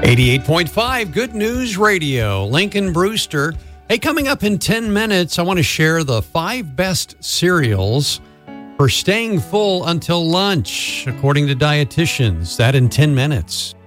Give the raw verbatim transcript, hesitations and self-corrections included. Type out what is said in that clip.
eighty-eight point five Good News Radio, Lincoln Brewster. Hey, coming up in ten minutes, I want to share the five best cereals for staying full until lunch, according to dietitians. That in ten minutes.